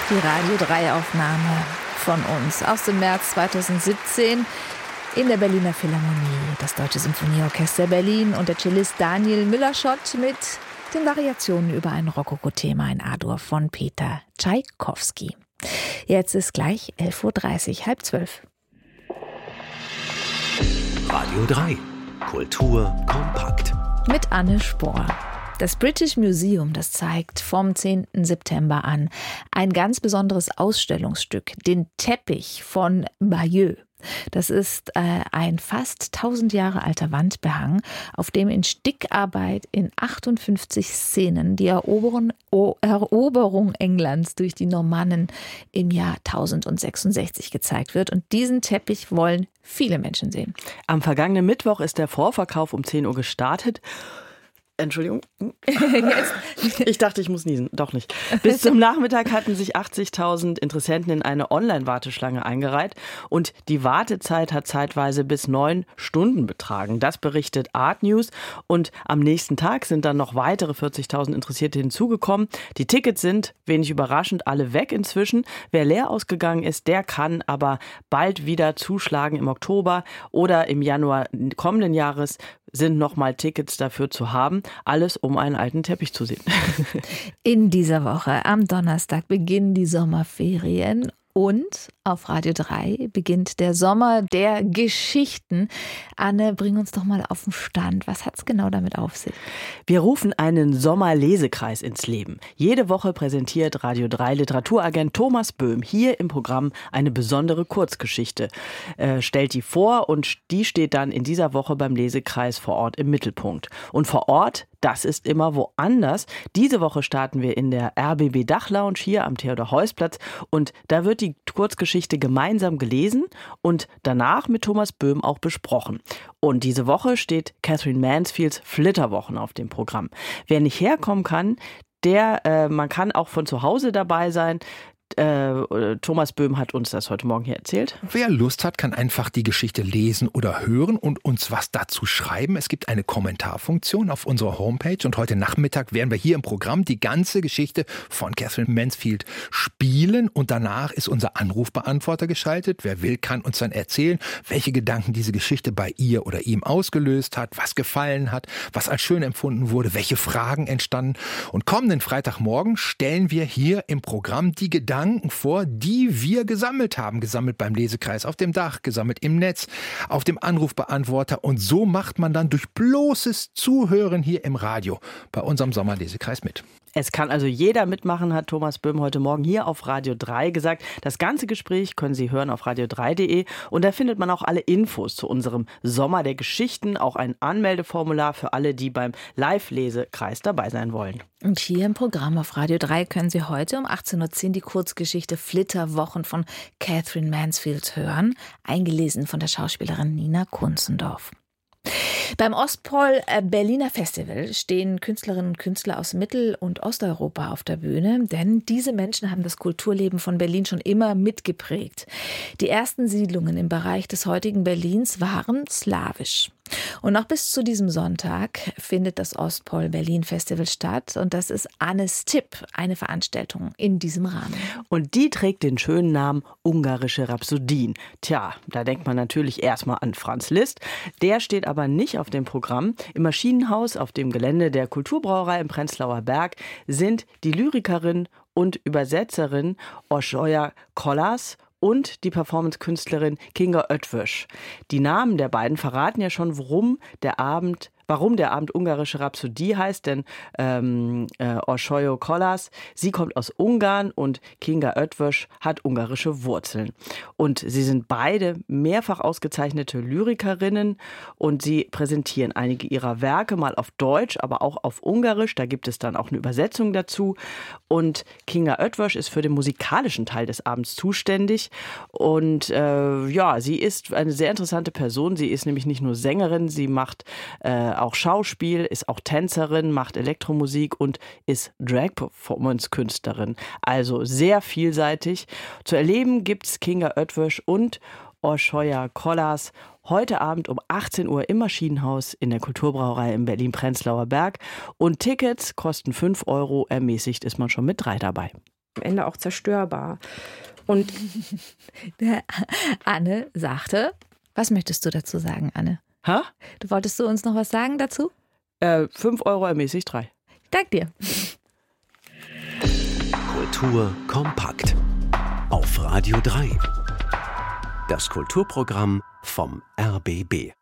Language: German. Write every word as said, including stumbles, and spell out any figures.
Die Radio drei Aufnahme von uns aus dem März zweitausendsiebzehn in der Berliner Philharmonie. Das Deutsche Symphonieorchester Berlin und der Cellist Daniel Müller-Schott mit den Variationen über ein Rokoko-Thema in A-Dur von Peter Tschaikowski. Jetzt ist gleich elf Uhr dreißig, halb zwölf. Radio drei. Kultur kompakt. Mit Anne Spohr. Das British Museum, das zeigt vom zehnten September an ein ganz besonderes Ausstellungsstück, den Teppich von Bayeux. Das ist äh, ein fast tausend Jahre alter Wandbehang, auf dem in Stickarbeit in achtundfünfzig Szenen die Eroberung, o, Eroberung Englands durch die Normannen im Jahr tausendsechsundsechzig gezeigt wird. Und diesen Teppich wollen viele Menschen sehen. Am vergangenen Mittwoch ist der Vorverkauf um zehn Uhr gestartet. Entschuldigung. Ich dachte, ich muss niesen. Doch nicht. Bis zum Nachmittag hatten sich achtzigtausend Interessenten in eine Online-Warteschlange eingereiht und die Wartezeit hat zeitweise bis neun Stunden betragen. Das berichtet Art News und am nächsten Tag sind dann noch weitere vierzigtausend Interessierte hinzugekommen. Die Tickets sind, wenig überraschend, alle weg inzwischen. Wer leer ausgegangen ist, der kann aber bald wieder zuschlagen im Oktober oder im Januar kommenden Jahres sind nochmal Tickets dafür zu haben. Alles, um einen alten Teppich zu sehen. In dieser Woche, am Donnerstag, beginnen die Sommerferien. Und auf Radio drei beginnt der Sommer der Geschichten. Anne, bring uns doch mal auf den Stand. Was hat es genau damit auf sich? Wir rufen einen Sommerlesekreis ins Leben. Jede Woche präsentiert Radio drei Literaturagent Thomas Böhm hier im Programm eine besondere Kurzgeschichte. Äh, stellt die vor und die steht dann in dieser Woche beim Lesekreis vor Ort im Mittelpunkt. Und vor Ort, das ist immer woanders. Diese Woche starten wir in der R B B Dachlounge hier am Theodor-Heuss-Platz und da wird die Kurzgeschichte gemeinsam gelesen und danach mit Thomas Böhm auch besprochen. Und diese Woche steht Katherine Mansfields Flitterwochen auf dem Programm. Wer nicht herkommen kann, der, äh, man kann auch von zu Hause dabei sein. Äh, Thomas Böhm hat uns das heute Morgen hier erzählt. Wer Lust hat, kann einfach die Geschichte lesen oder hören und uns was dazu schreiben. Es gibt eine Kommentarfunktion auf unserer Homepage und heute Nachmittag werden wir hier im Programm die ganze Geschichte von Katherine Mansfield spielen und danach ist unser Anrufbeantworter geschaltet. Wer will, kann uns dann erzählen, welche Gedanken diese Geschichte bei ihr oder ihm ausgelöst hat, was gefallen hat, was als schön empfunden wurde, welche Fragen entstanden. Und kommenden Freitagmorgen stellen wir hier im Programm die Gedanken vor, die wir gesammelt haben. Gesammelt beim Lesekreis auf dem Dach, gesammelt im Netz, auf dem Anrufbeantworter. Und so macht man dann durch bloßes Zuhören hier im Radio bei unserem Sommerlesekreis mit. Es kann also jeder mitmachen, hat Thomas Böhm heute Morgen hier auf Radio drei gesagt. Das ganze Gespräch können Sie hören auf radio drei punkt de und da findet man auch alle Infos zu unserem Sommer der Geschichten, auch ein Anmeldeformular für alle, die beim Live-Lesekreis dabei sein wollen. Und hier im Programm auf Radio drei können Sie heute um achtzehn Uhr zehn die Kurzgeschichte Flitterwochen von Katherine Mansfield hören, eingelesen von der Schauspielerin Nina Kunzendorf. Beim Ostpol Berliner Festival stehen Künstlerinnen und Künstler aus Mittel- und Osteuropa auf der Bühne, denn diese Menschen haben das Kulturleben von Berlin schon immer mitgeprägt. Die ersten Siedlungen im Bereich des heutigen Berlins waren slawisch. Und noch bis zu diesem Sonntag findet das Ostpol Berlin Festival statt und das ist Annes Tipp, eine Veranstaltung in diesem Rahmen. Und die trägt den schönen Namen Ungarische Rhapsodien. Tja, da denkt man natürlich erstmal an Franz Liszt. Der steht aber nicht auf dem Programm. Im Maschinenhaus auf dem Gelände der Kulturbrauerei im Prenzlauer Berg sind die Lyrikerin und Übersetzerin Olszoja Kolas und die Performance-Künstlerin Kinga Ötvös. Die Namen der beiden verraten ja schon, worum der Abend warum der Abend Ungarische Rhapsodie heißt, denn ähm, äh, Olszoja Kolas, sie kommt aus Ungarn und Kinga Ötvös hat ungarische Wurzeln. Und sie sind beide mehrfach ausgezeichnete Lyrikerinnen und sie präsentieren einige ihrer Werke mal auf Deutsch, aber auch auf Ungarisch. Da gibt es dann auch eine Übersetzung dazu. Und Kinga Ötvös ist für den musikalischen Teil des Abends zuständig. Und äh, ja, sie ist eine sehr interessante Person. Sie ist nämlich nicht nur Sängerin, sie macht äh, auch Schauspiel, ist auch Tänzerin, macht Elektromusik und ist Drag-Performance-Künstlerin. Also sehr vielseitig. Zu erleben gibt's Kinga Ötvös und Olszoja Kolas heute Abend um achtzehn Uhr im Maschinenhaus in der Kulturbrauerei in Berlin-Prenzlauer Berg. Und Tickets kosten fünf Euro, ermäßigt ist man schon mit drei dabei. am Ende auch zerstörbar. Und der Anne sagte, was möchtest du dazu sagen, Anne? Ha? Du wolltest du uns noch was sagen dazu? Äh, fünf Euro ermäßigt drei. Dank dir. Kultur kompakt. Auf Radio drei. Das Kulturprogramm vom R B B.